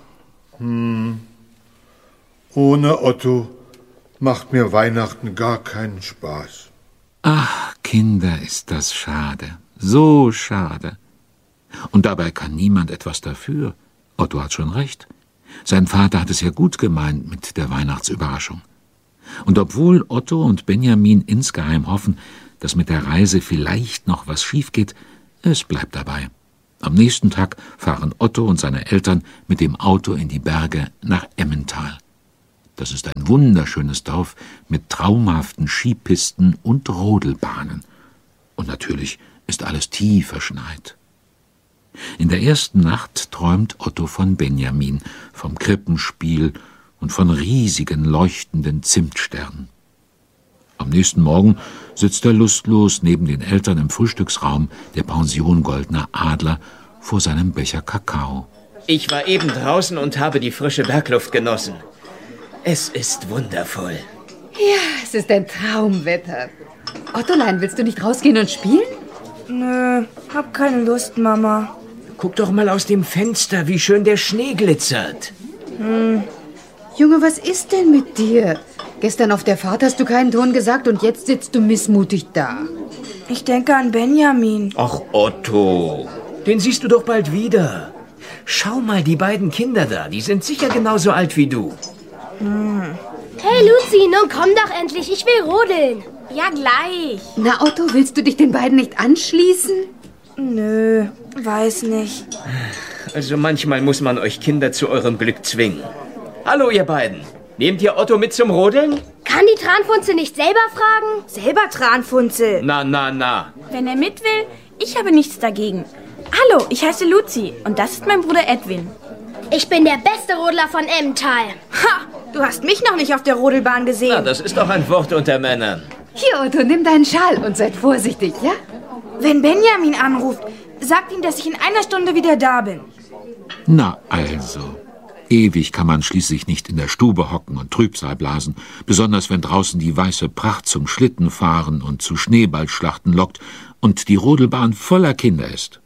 Ohne Otto macht mir Weihnachten gar keinen Spaß. Ach, Kinder, ist das schade. So schade. Und dabei kann niemand etwas dafür. Otto hat schon recht. Sein Vater hat es ja gut gemeint mit der Weihnachtsüberraschung. Und obwohl Otto und Benjamin insgeheim hoffen, dass mit der Reise vielleicht noch was schief geht, es bleibt dabei. Am nächsten Tag fahren Otto und seine Eltern mit dem Auto in die Berge nach Emmental. Das ist ein wunderschönes Dorf mit traumhaften Skipisten und Rodelbahnen. Und natürlich ist alles tief verschneit. In der ersten Nacht träumt Otto von Benjamin, vom Krippenspiel und von riesigen leuchtenden Zimtsternen. Am nächsten Morgen sitzt er lustlos neben den Eltern im Frühstücksraum der Pension Goldener Adler vor seinem Becher Kakao. Ich war eben draußen und habe die frische Bergluft genossen. Es ist wundervoll. Ja, es ist ein Traumwetter. Ottolein, willst du nicht rausgehen und spielen? Nö, hab keine Lust, Mama. Guck doch mal aus dem Fenster, wie schön der Schnee glitzert. Junge, was ist denn mit dir? Gestern auf der Fahrt hast du keinen Ton gesagt und jetzt sitzt du missmutig da. Ich denke an Benjamin. Ach, Otto, den siehst du doch bald wieder. Schau mal, die beiden Kinder da, die sind sicher genauso alt wie du. Hey, Luzi, nun komm doch endlich, ich will rodeln. Ja, gleich. Na, Otto, willst du dich den beiden nicht anschließen? Nö, weiß nicht. Also manchmal muss man euch Kinder zu eurem Glück zwingen. Hallo, ihr beiden. Nehmt ihr Otto mit zum Rodeln? Kann die Tranfunzel nicht selber fragen? Selber Tranfunzel. Na. Wenn er mit will, ich habe nichts dagegen. Hallo, ich heiße Luzi und das ist mein Bruder Edwin. Ich bin der beste Rodler von Emmental. Ha, du hast mich noch nicht auf der Rodelbahn gesehen. Na, das ist doch ein Wort unter Männern. Hier, Otto, nimm deinen Schal und seid vorsichtig, ja? Wenn Benjamin anruft, sagt ihm, dass ich in einer Stunde wieder da bin. Na also. Ewig kann man schließlich nicht in der Stube hocken und Trübsal blasen, besonders wenn draußen die weiße Pracht zum Schlittenfahren und zu Schneeballschlachten lockt und die Rodelbahn voller Kinder ist.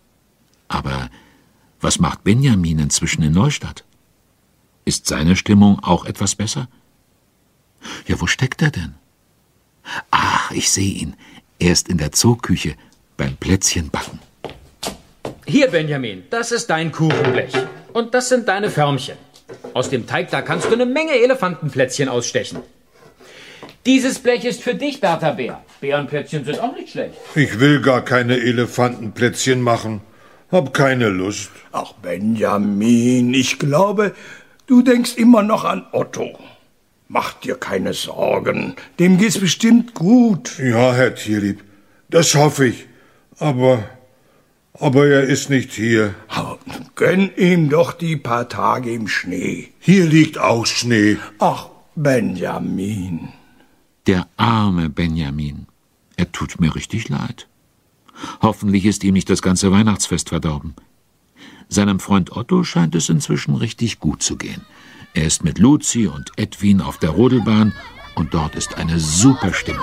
Aber was macht Benjamin inzwischen in Neustadt? Ist seine Stimmung auch etwas besser? Ja, wo steckt er denn? Ach, ich sehe ihn. Er ist in der Zooküche beim Plätzchenbacken. Hier, Benjamin, das ist dein Kuchenblech. Und das sind deine Förmchen. Aus dem Teig, da kannst du eine Menge Elefantenplätzchen ausstechen. Dieses Blech ist für dich, Bertha Bär. Bärenplätzchen sind auch nicht schlecht. Ich will gar keine Elefantenplätzchen machen. Hab keine Lust. Ach, Benjamin, ich glaube, du denkst immer noch an Otto. Mach dir keine Sorgen, dem geht's bestimmt gut. Ja, Herr Tierlieb, das hoffe ich. Aber er ist nicht hier. Aber gönn ihm doch die paar Tage im Schnee. Hier liegt auch Schnee. Ach, Benjamin. Der arme Benjamin. Er tut mir richtig leid. Hoffentlich ist ihm nicht das ganze Weihnachtsfest verdorben. Seinem Freund Otto scheint es inzwischen richtig gut zu gehen. Er ist mit Luzi und Edwin auf der Rodelbahn und dort ist eine super Stimmung.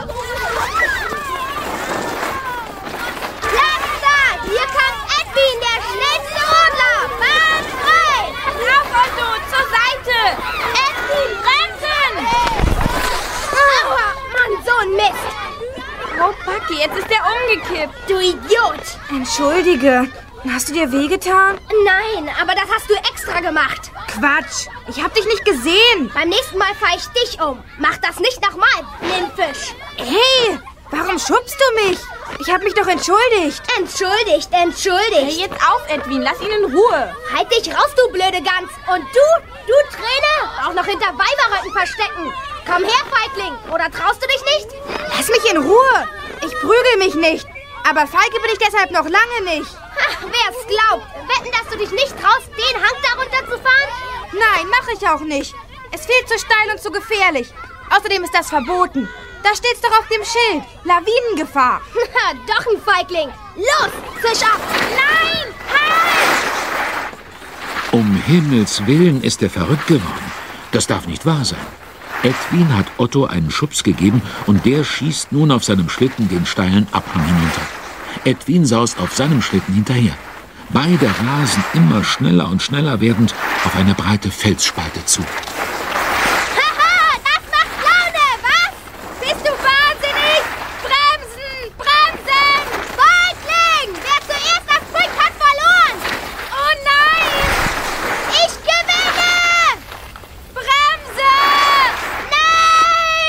Hier kommt Edwin, der schnellste Rodler! Bahn frei! Lauf, Otto, zur Seite! Edwin, bremsen! Aua, Mann, so ein Mist! Oh, Paki, jetzt ist der umgekippt. Du Idiot! Entschuldige, hast du dir wehgetan? Nein, aber das hast du extra gemacht. Quatsch, ich hab dich nicht gesehen. Beim nächsten Mal fahr ich dich um. Mach das nicht nochmal, Blindfisch. Hey, warum schubst du mich? Ich hab mich doch entschuldigt. Entschuldigt. Hey, jetzt auf, Edwin, lass ihn in Ruhe. Halt dich raus, du blöde Gans. Und du Trainer, auch noch hinter Weiberröcken verstecken. Komm her, Feigling, oder traust du dich nicht? Lass mich in Ruhe. Ich prügel mich nicht. Aber feige bin ich deshalb noch lange nicht. Wer es glaubt. Wetten, dass du dich nicht traust, den Hang da runter zu fahren? Nein, mache ich auch nicht. Es ist viel zu steil und zu gefährlich. Außerdem ist das verboten. Da steht's doch auf dem Schild. Lawinengefahr. Doch ein Feigling. Los, Fisch ab. Nein, halt! Um Himmels Willen ist er verrückt geworden. Das darf nicht wahr sein. Edwin hat Otto einen Schubs gegeben und der schießt nun auf seinem Schlitten den steilen Abhang hinunter. Edwin saust auf seinem Schlitten hinterher. Beide rasen immer schneller und schneller werdend auf eine breite Felsspalte zu. Haha, das macht Laune, was? Bist du wahnsinnig? Bremsen! Feigling! Wer zuerst das bringt, hat verloren! Oh nein! Ich gewinne! Bremse! Nein!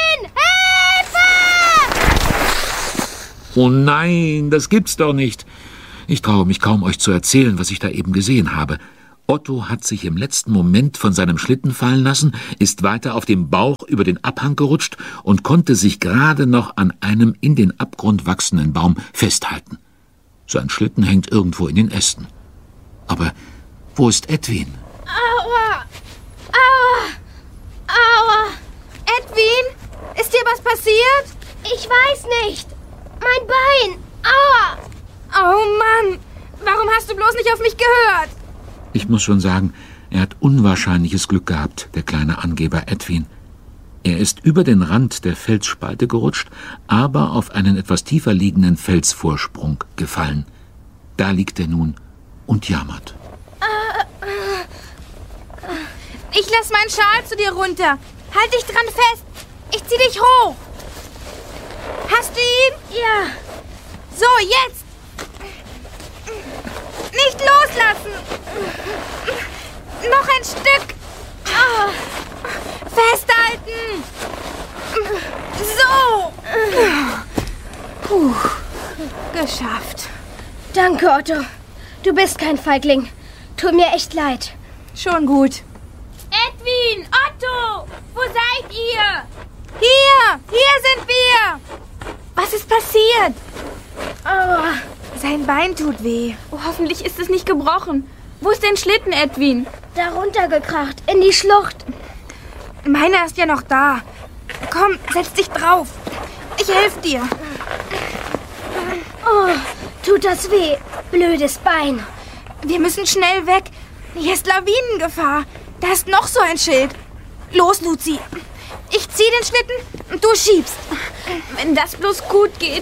Oh nein, das gibt's doch nicht. Ich traue mich kaum, euch zu erzählen, was ich da eben gesehen habe. Otto hat sich im letzten Moment von seinem Schlitten fallen lassen, ist weiter auf dem Bauch über den Abhang gerutscht und konnte sich gerade noch an einem in den Abgrund wachsenden Baum festhalten. Sein Schlitten hängt irgendwo in den Ästen. Aber wo ist Edwin? Aua! Aua! Aua! Edwin? Ist dir was passiert? Ich weiß nicht. Mein Bein. Aua! Oh Mann! Warum hast du bloß nicht auf mich gehört? Ich muss schon sagen, er hat unwahrscheinliches Glück gehabt, der kleine Angeber Edwin. Er ist über den Rand der Felsspalte gerutscht, aber auf einen etwas tiefer liegenden Felsvorsprung gefallen. Da liegt er nun und jammert. Ich lass meinen Schal zu dir runter. Halt dich dran fest. Ich zieh dich hoch. Hast du ihn? Ja. So, jetzt. Nicht loslassen. Noch ein Stück. Festhalten. So. Puh. Geschafft. Danke, Otto. Du bist kein Feigling. Tut mir echt leid. Schon gut. Edwin, Otto, wo seid ihr? Hier sind wir. Was ist passiert? Aua. Sein Bein tut weh. Oh, hoffentlich ist es nicht gebrochen. Wo ist dein Schlitten, Edwin? Da runtergekracht, in die Schlucht. Meiner ist ja noch da. Komm, setz dich drauf. Ich helfe dir. Oh, tut das weh. Blödes Bein. Wir müssen schnell weg. Hier ist Lawinengefahr. Da ist noch so ein Schild. Los, Luzi. Ich zieh den Schlitten und du schiebst. Wenn das bloß gut geht.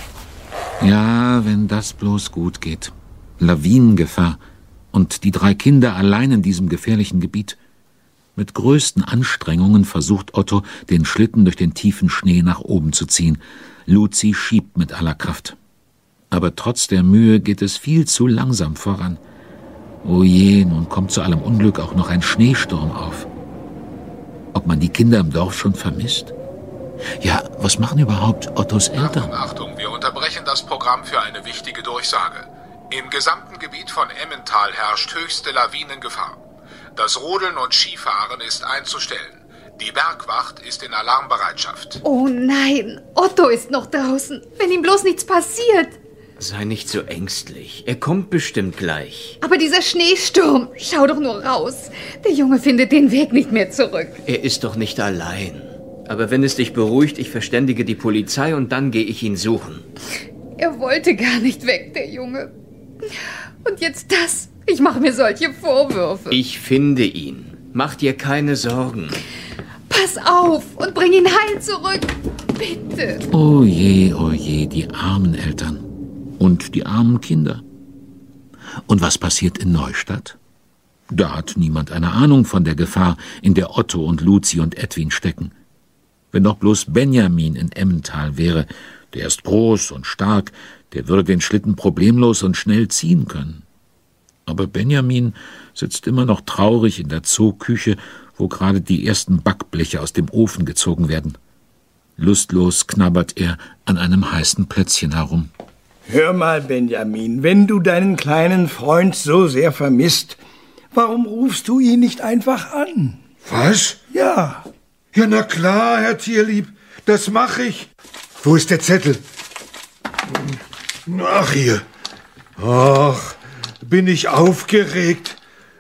Ja, wenn das bloß gut geht. Lawinengefahr. Und die 3 Kinder allein in diesem gefährlichen Gebiet. Mit größten Anstrengungen versucht Otto, den Schlitten durch den tiefen Schnee nach oben zu ziehen. Luzi schiebt mit aller Kraft. Aber trotz der Mühe geht es viel zu langsam voran. Oh je, nun kommt zu allem Unglück auch noch ein Schneesturm auf. Ob man die Kinder im Dorf schon vermisst? Ja, was machen überhaupt Ottos Eltern? Achtung, wir unterbrechen das Programm für eine wichtige Durchsage. Im gesamten Gebiet von Emmental herrscht höchste Lawinengefahr. Das Rodeln und Skifahren ist einzustellen. Die Bergwacht ist in Alarmbereitschaft. Oh nein, Otto ist noch draußen. Wenn ihm bloß nichts passiert. Sei nicht so ängstlich. Er kommt bestimmt gleich. Aber dieser Schneesturm, schau doch nur raus. Der Junge findet den Weg nicht mehr zurück. Er ist doch nicht allein. Aber wenn es dich beruhigt, ich verständige die Polizei und dann gehe ich ihn suchen. Er wollte gar nicht weg, der Junge. Und jetzt das. Ich mache mir solche Vorwürfe. Ich finde ihn. Mach dir keine Sorgen. Pass auf und bring ihn heil zurück. Bitte. Oh je, die armen Eltern. Und die armen Kinder. Und was passiert in Neustadt? Da hat niemand eine Ahnung von der Gefahr, in der Otto und Luzi und Edwin stecken. Wenn doch bloß Benjamin in Emmental wäre, der ist groß und stark, der würde den Schlitten problemlos und schnell ziehen können. Aber Benjamin sitzt immer noch traurig in der Zooküche, wo gerade die ersten Backbleche aus dem Ofen gezogen werden. Lustlos knabbert er an einem heißen Plätzchen herum. Hör mal, Benjamin, wenn du deinen kleinen Freund so sehr vermisst, warum rufst du ihn nicht einfach an? Was? Ja. Ja, na klar, Herr Tierlieb, das mache ich. Wo ist der Zettel? Ach, hier. Ach, bin ich aufgeregt.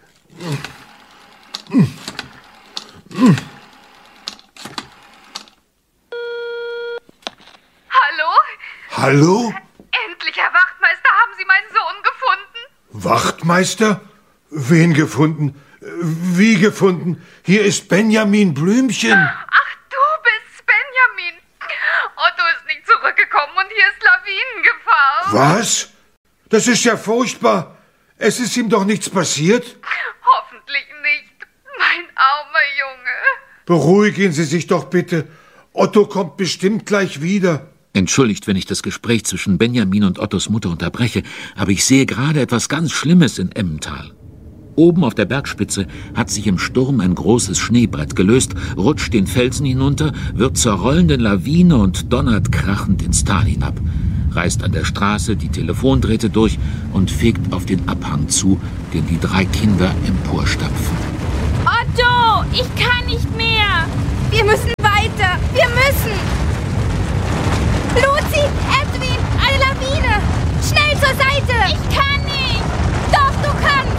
Hallo? Hallo? Endlich, Herr Wachtmeister, haben Sie meinen Sohn gefunden? Wachtmeister? Wen gefunden? Wie gefunden? Hier ist Benjamin Blümchen. Ach, du bist's, Benjamin. Otto ist nicht zurückgekommen und hier ist Lawinengefahr. Was? Das ist ja furchtbar. Es ist ihm doch nichts passiert? Hoffentlich nicht. Mein armer Junge. Beruhigen Sie sich doch bitte. Otto kommt bestimmt gleich wieder. Entschuldigt, wenn ich das Gespräch zwischen Benjamin und Ottos Mutter unterbreche, aber ich sehe gerade etwas ganz Schlimmes in Emmental. Oben auf der Bergspitze hat sich im Sturm ein großes Schneebrett gelöst, rutscht den Felsen hinunter, wird zur rollenden Lawine und donnert krachend ins Tal hinab. reißt an der Straße die Telefondrähte durch und fegt auf den Abhang zu, den die 3 Kinder emporstapfen. Otto, ich kann nicht mehr. Wir müssen weiter. Wir müssen. Luzi, Edwin, eine Lawine. Schnell zur Seite. Ich kann nicht. Doch, du kannst.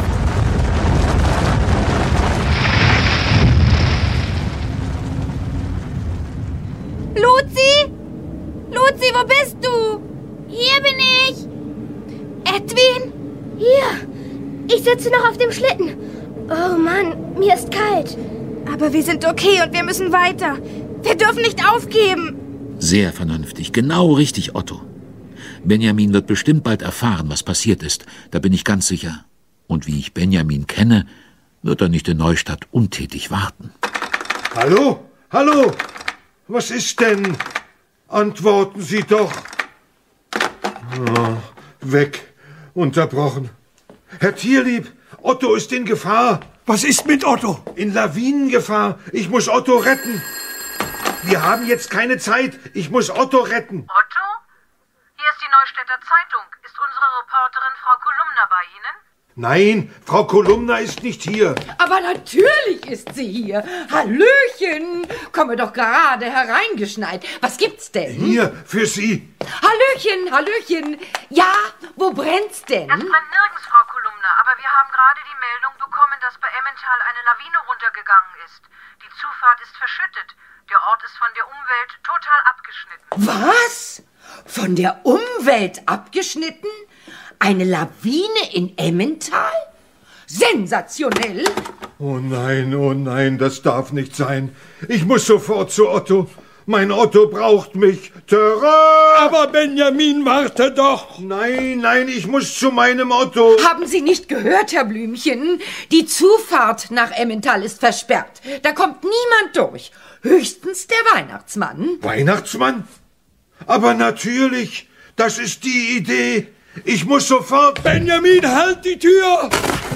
Luzi? Luzi, wo bist du? Hier bin ich. Edwin? Hier. Ich sitze noch auf dem Schlitten. Oh Mann, mir ist kalt. Aber wir sind okay und wir müssen weiter. Wir dürfen nicht aufgeben. Sehr vernünftig, genau richtig, Otto. Benjamin wird bestimmt bald erfahren, was passiert ist. Da bin ich ganz sicher. Und wie ich Benjamin kenne, wird er nicht in Neustadt untätig warten. Hallo? Hallo? Was ist denn? Antworten Sie doch. Oh, weg. Unterbrochen. Herr Tierlieb, Otto ist in Gefahr. Was ist mit Otto? In Lawinengefahr. Ich muss Otto retten. Wir haben jetzt keine Zeit. Ich muss Otto retten. Otto? Hier ist die Neustädter Zeitung. Ist unsere Reporterin Frau Kolumna bei Ihnen? Nein, Frau Kolumna ist nicht hier. Aber natürlich ist sie hier. Hallöchen, komme doch gerade hereingeschneit. Was gibt's denn? Hier, für Sie. Hallöchen, Hallöchen. Ja, wo brennt's denn? Es brennt nirgends, Frau Kolumna, aber wir haben gerade die Meldung bekommen, dass bei Emmental eine Lawine runtergegangen ist. Die Zufahrt ist verschüttet. Der Ort ist von der Umwelt total abgeschnitten. Was? Von der Umwelt abgeschnitten? Eine Lawine in Emmental? Sensationell! Oh nein, das darf nicht sein. Ich muss sofort zu Otto. Mein Otto braucht mich. Terrain! Aber Benjamin, warte doch! Nein, ich muss zu meinem Otto. Haben Sie nicht gehört, Herr Blümchen? Die Zufahrt nach Emmental ist versperrt. Da kommt niemand durch. Höchstens der Weihnachtsmann. Weihnachtsmann? Aber natürlich, das ist die Idee. Ich muss sofort... Benjamin, halt die Tür!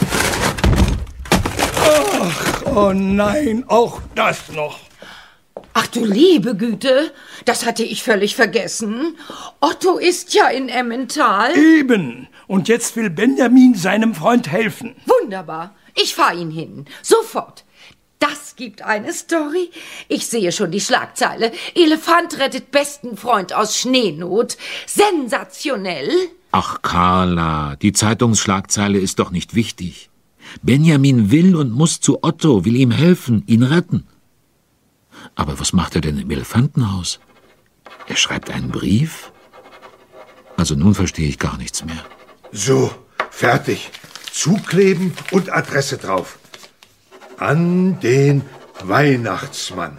Ach, oh nein, auch das noch. Ach du liebe Güte, das hatte ich völlig vergessen. Otto ist ja in Emmental. Eben. Und jetzt will Benjamin seinem Freund helfen. Wunderbar. Ich fahr ihn hin. Sofort. Das gibt eine Story. Ich sehe schon die Schlagzeile. Elefant rettet besten Freund aus Schneenot. Sensationell. Ach, Carla, die Zeitungsschlagzeile ist doch nicht wichtig. Benjamin will und muss zu Otto, will ihm helfen, ihn retten. Aber was macht er denn im Elefantenhaus? Er schreibt einen Brief? Also nun verstehe ich gar nichts mehr. So, fertig. Zukleben und Adresse drauf. An den Weihnachtsmann.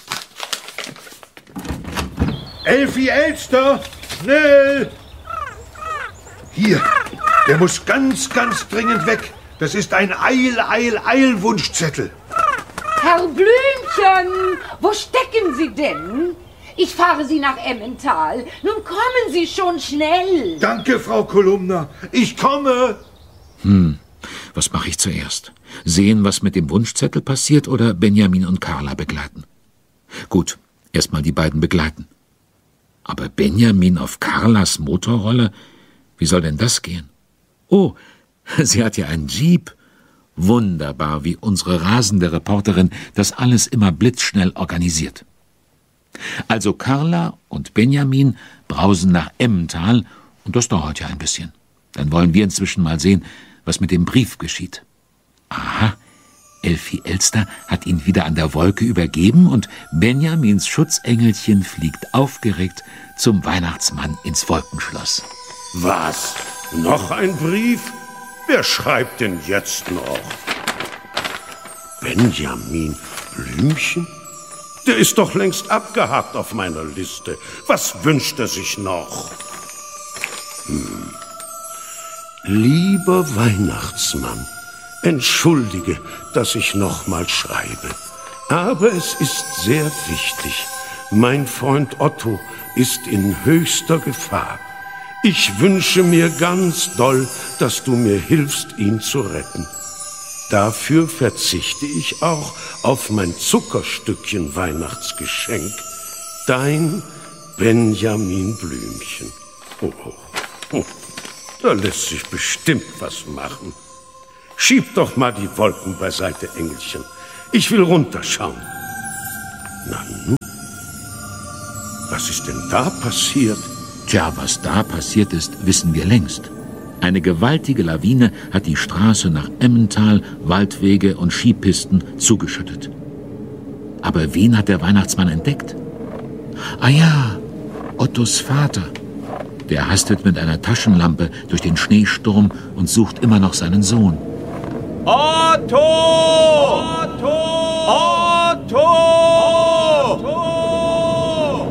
Elfi Elster, schnell! Hier, der muss ganz dringend weg. Das ist ein Eilwunschzettel. Herr Blümchen, wo stecken Sie denn? Ich fahre Sie nach Emmental. Nun kommen Sie schon schnell. Danke, Frau Kolumna. Ich komme. Was mache ich zuerst? Sehen, was mit dem Wunschzettel passiert, oder Benjamin und Carla begleiten? Gut, erstmal die beiden begleiten. Aber Benjamin auf Carlas Motorroller? Wie soll denn das gehen? Oh, sie hat ja einen Jeep. Wunderbar, wie unsere rasende Reporterin das alles immer blitzschnell organisiert. Also Carla und Benjamin brausen nach Emmental und das dauert ja ein bisschen. Dann wollen wir inzwischen mal sehen, was mit dem Brief geschieht. Aha, Elfi Elster hat ihn wieder an der Wolke übergeben und Benjamins Schutzengelchen fliegt aufgeregt zum Weihnachtsmann ins Wolkenschloss. Was? Noch ein Brief? Wer schreibt denn jetzt noch? Benjamin Blümchen? Der ist doch längst abgehakt auf meiner Liste. Was wünscht er sich noch? Lieber Weihnachtsmann, entschuldige, dass ich nochmal schreibe. Aber es ist sehr wichtig. Mein Freund Otto ist in höchster Gefahr. Ich wünsche mir ganz doll, dass du mir hilfst, ihn zu retten. Dafür verzichte ich auch auf mein Zuckerstückchen Weihnachtsgeschenk. Dein Benjamin Blümchen. Da lässt sich bestimmt was machen. Schieb doch mal die Wolken beiseite, Engelchen. Ich will runterschauen. Na nun, was ist denn da passiert? Tja, was da passiert ist, wissen wir längst. Eine gewaltige Lawine hat die Straße nach Emmental, Waldwege und Skipisten zugeschüttet. Aber wen hat der Weihnachtsmann entdeckt? Ah ja, Ottos Vater. Der hastet mit einer Taschenlampe durch den Schneesturm und sucht immer noch seinen Sohn. Otto! Otto! Otto! Otto!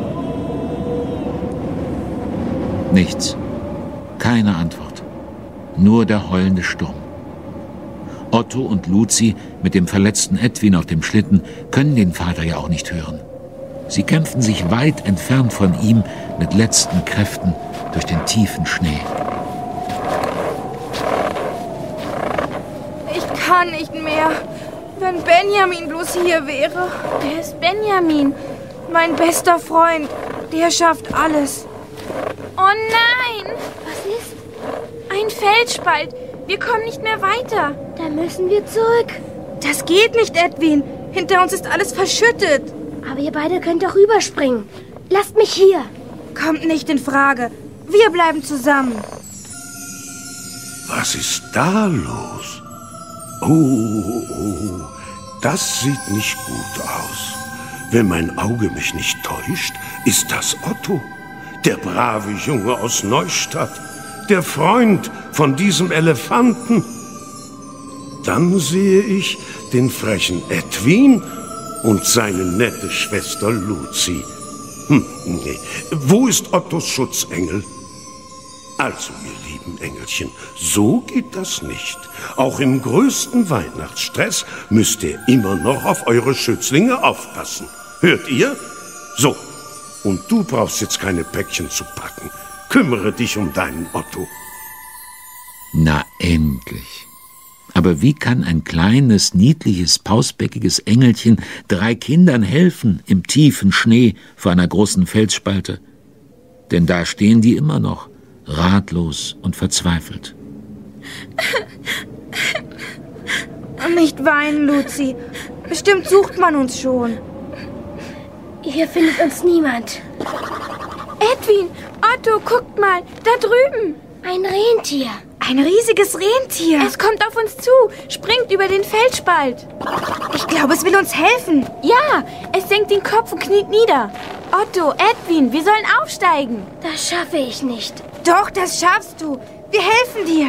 Nichts. Keine Antwort. Nur der heulende Sturm. Otto und Luzi mit dem verletzten Edwin auf dem Schlitten können den Vater ja auch nicht hören. Sie kämpfen sich weit entfernt von ihm mit letzten Kräften durch den tiefen Schnee. Ich kann nicht mehr. Wenn Benjamin bloß hier wäre. Wer ist Benjamin? Mein bester Freund. Der schafft alles. Oh nein! Was ist? Ein Felsspalt. Wir kommen nicht mehr weiter. Da müssen wir zurück. Das geht nicht, Edwin. Hinter uns ist alles verschüttet. Aber ihr beide könnt doch rüberspringen. Lasst mich hier. Kommt nicht in Frage. Wir bleiben zusammen. Was ist da los? Oh, das sieht nicht gut aus. Wenn mein Auge mich nicht täuscht, ist das Otto, der brave Junge aus Neustadt, der Freund von diesem Elefanten. Dann sehe ich den frechen Edwin und seine nette Schwester Luzi. Nee. Wo ist Ottos Schutzengel? Also, ihr lieben Engelchen, so geht das nicht. Auch im größten Weihnachtsstress müsst ihr immer noch auf eure Schützlinge aufpassen. Hört ihr? So, und du brauchst jetzt keine Päckchen zu packen. Kümmere dich um deinen Otto. Na endlich. Aber wie kann ein kleines, niedliches, pausbäckiges Engelchen 3 Kindern helfen im tiefen Schnee vor einer großen Felsspalte? Denn da stehen die immer noch, ratlos und verzweifelt. Nicht weinen, Luzi. Bestimmt sucht man uns schon. Hier findet uns niemand. Edwin, Otto, guckt mal, da drüben. Ein Rentier. Ein riesiges Rentier. Es kommt auf uns zu, springt über den Felsspalt. Ich glaube, es will uns helfen. Ja, es senkt den Kopf und kniet nieder. Otto, Edwin, wir sollen aufsteigen. Das schaffe ich nicht. Doch, das schaffst du. Wir helfen dir.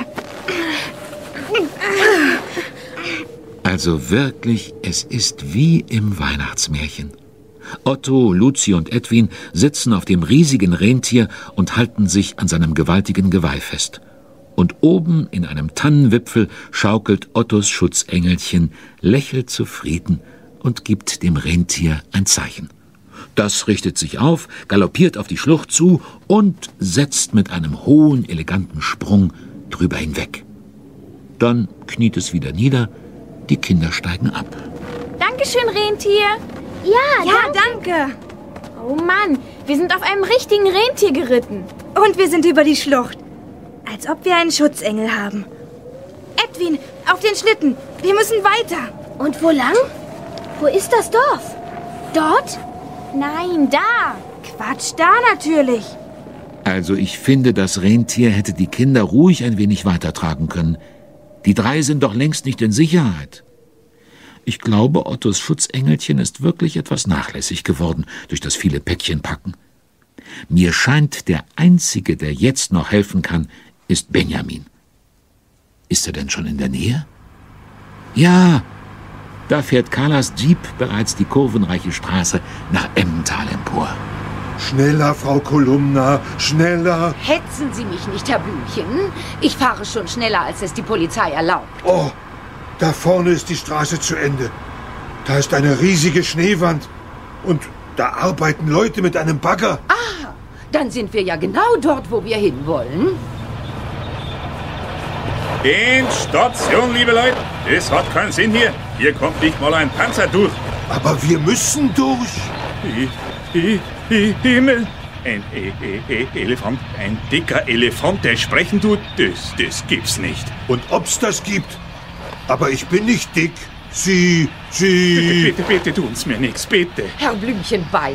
Also wirklich, es ist wie im Weihnachtsmärchen. Otto, Luzi und Edwin sitzen auf dem riesigen Rentier und halten sich an seinem gewaltigen Geweih fest. Und oben in einem Tannenwipfel schaukelt Ottos Schutzengelchen, lächelt zufrieden und gibt dem Rentier ein Zeichen. Das richtet sich auf, galoppiert auf die Schlucht zu und setzt mit einem hohen, eleganten Sprung drüber hinweg. Dann kniet es wieder nieder, die Kinder steigen ab. Dankeschön, Rentier. Ja, danke. Oh Mann, wir sind auf einem richtigen Rentier geritten. Und wir sind über die Schlucht. Als ob wir einen Schutzengel haben. Edwin, auf den Schlitten. Wir müssen weiter. Und wo lang? Wo ist das Dorf? Dort? Nein, da. Quatsch, da natürlich. Also ich finde, das Rentier hätte die Kinder ruhig ein wenig weitertragen können. Die 3 sind doch längst nicht in Sicherheit. Ich glaube, Ottos Schutzengelchen ist wirklich etwas nachlässig geworden durch das viele Päckchenpacken. Mir scheint, der Einzige, der jetzt noch helfen kann, ist Benjamin. Ist er denn schon in der Nähe? Ja, da fährt Carlas Jeep bereits die kurvenreiche Straße nach Emmental empor. Schneller, Frau Kolumna, schneller. Hetzen Sie mich nicht, Herr Blümchen. Ich fahre schon schneller, als es die Polizei erlaubt. Oh, da vorne ist die Straße zu Ende. Da ist eine riesige Schneewand. Und da arbeiten Leute mit einem Bagger. Ah, dann sind wir ja genau dort, wo wir hinwollen. Station, liebe Leute. Das hat keinen Sinn hier. Hier kommt nicht mal ein Panzer durch. Aber wir müssen durch. Himmel, Ein Elefant, ein dicker Elefant, der sprechen tut, das gibt's nicht. Und ob's das gibt? Aber ich bin nicht dick. Sie... Bitte tun's mir nichts, bitte. Herr Blümchen weiß